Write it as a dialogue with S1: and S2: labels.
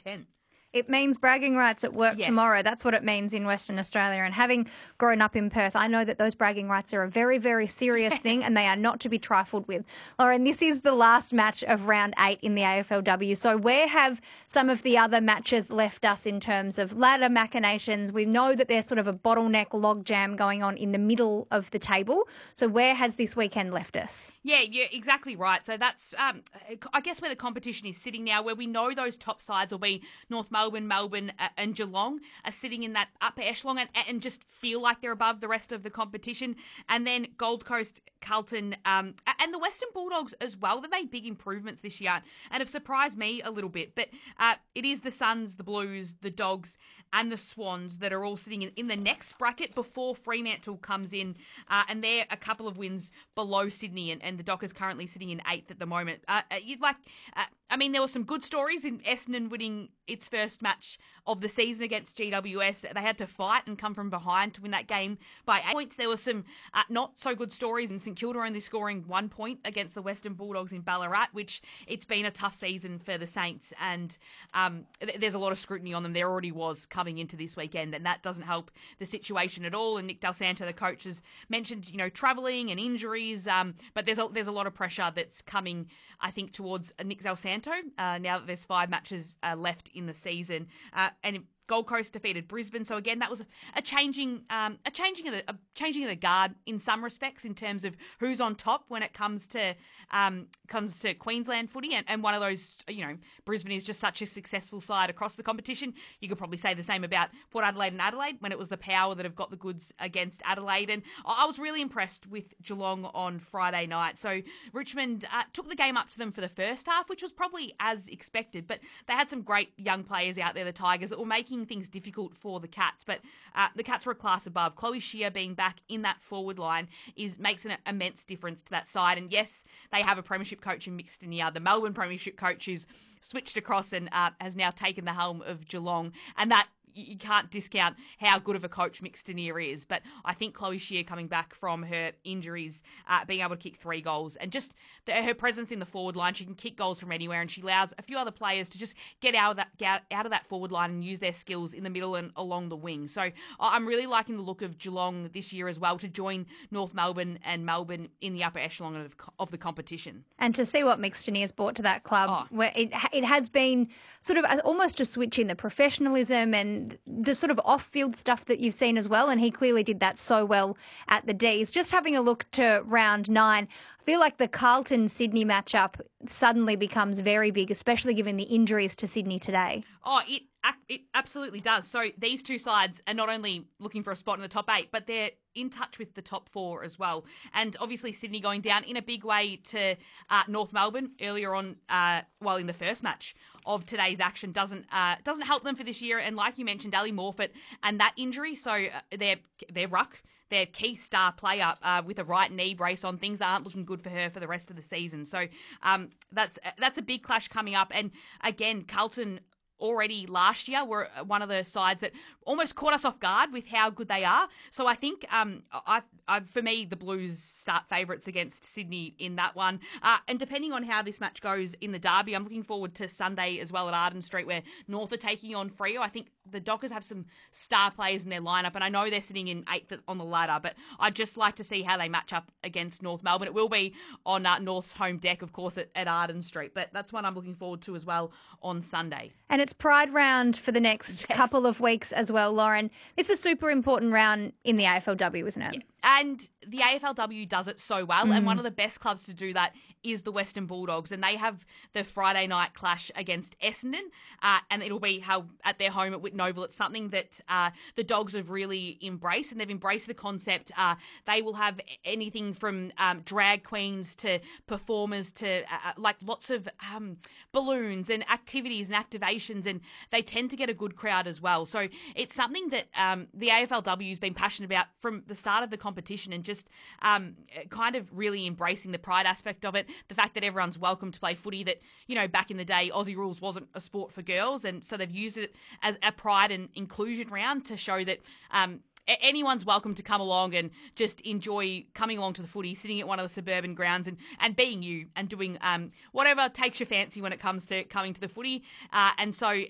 S1: tent.
S2: It means bragging rights at work tomorrow. That's what it means in Western Australia. And having grown up in Perth, I know that those bragging rights are a very, very serious thing and they are not to be trifled with. Lauren, this is the last match of round 8 in the AFLW. So where have some of the other matches left us in terms of ladder machinations? We know that there's sort of a bottleneck logjam going on in the middle of the table. So where has this weekend left us?
S1: Yeah, you're exactly right. So that's, I guess, where the competition is sitting now, where we know those top sides will be North Melbourne and Geelong are sitting in that upper echelon and just feel like they're above the rest of the competition. And then Gold Coast, Carlton, and the Western Bulldogs as well. They've made big improvements this year and have surprised me a little bit. But it is the Suns, the Blues, the Dogs and the Swans that are all sitting in the next bracket before Fremantle comes in. And they're a couple of wins below Sydney and the Dockers currently sitting in 8th at the moment. There were some good stories in Essendon winning its first match of the season against GWS. They had to fight and come from behind to win that game by 8 points. There were some not so good stories in St Kilda only scoring 1 point against the Western Bulldogs in Ballarat, which it's been a tough season for the Saints. And there's a lot of scrutiny on them. There already was coming into this weekend, and that doesn't help the situation at all. And Nick Del Santo, the coach, has mentioned, travelling and injuries. But there's a lot of pressure that's coming, I think, towards Nick Del Santo now that there's 5 matches left in the season. And Gold Coast defeated Brisbane, so again that was a changing of the guard in some respects in terms of who's on top when it comes to Queensland footy, and one of those, Brisbane is just such a successful side across the competition. You could probably say the same about Port Adelaide and Adelaide when it was the Power that have got the goods against Adelaide, and I was really impressed with Geelong on Friday night. So Richmond took the game up to them for the first half, which was probably as expected, but they had some great young players out there, the Tigers, that were making things difficult for the Cats, but the Cats were a class above. Chloe Shear being back in that forward line makes an immense difference to that side. And yes, they have a premiership coach in Mick Stenier, the Melbourne premiership coach, who's switched across and has now taken the helm of Geelong, and that you can't discount how good of a coach Mick Stenier is. But I think Chloe Shear coming back from her injuries, being able to kick 3 goals, and just her presence in the forward line, she can kick goals from anywhere, and she allows a few other players to just get out of that forward line and use their skills in the middle and along the wing. So I'm really liking the look of Geelong this year as well, to join North Melbourne and Melbourne in the upper echelon of the competition.
S2: And to see what Mick Stenier has brought to that club, where it has been sort of almost a switch in the professionalism and the sort of off-field stuff that you've seen as well, and he clearly did that so well at the D's. Just having a look to round 9, I feel like the Carlton-Sydney matchup suddenly becomes very big, especially given the injuries to Sydney today.
S1: Oh, it absolutely does. So these two sides are not only looking for a spot in the top 8, but they're in touch with the top 4 as well. And obviously Sydney going down in a big way to North Melbourne earlier on, in the first match of today's action doesn't help them for this year. And like you mentioned, Ali Morfitt and that injury, so their ruck, their key star player with a right knee brace on, things aren't looking good for her for the rest of the season. So that's a big clash coming up. And again, Carlton already last year were one of the sides that almost caught us off guard with how good they are. So I think, for me, the Blues start favourites against Sydney in that one. And depending on how this match goes in the derby, I'm looking forward to Sunday as well at Arden Street, where North are taking on Freo. I think the Dockers have some star players in their lineup, and I know they're sitting in 8th on the ladder, but I'd just like to see how they match up against North Melbourne. It will be on North's home deck, of course, at Arden Street, but that's one I'm looking forward to as well on Sunday.
S2: And it's Pride round for the next couple of weeks as well, Lauren. It's a super important round in the AFLW, isn't it?
S1: Yeah. And the AFLW does it so well, and one of the best clubs to do that is the Western Bulldogs, and they have the Friday night clash against Essendon, and it'll be held at their home at Whitten Oval. It's something that the Dogs have really embraced, and they've embraced the concept. They will have anything from drag queens to performers to lots of balloons and activities and activations, and they tend to get a good crowd as well. So it's something that the AFLW has been passionate about from the start of the competition, and just kind of really embracing the pride aspect of it. The fact that everyone's welcome to play footy, that, back in the day, Aussie Rules wasn't a sport for girls, and so they've used it as a pride and inclusion round to show that anyone's welcome to come along and just enjoy coming along to the footy, sitting at one of the suburban grounds and being you and doing whatever takes your fancy when it comes to coming to the footy. And so